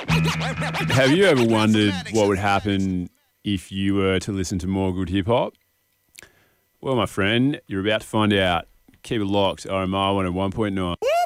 Have you ever wondered what would happen if you were to listen to more good hip hop? Well, my friend, you're about to find out. Keep it locked. RMR 101.9.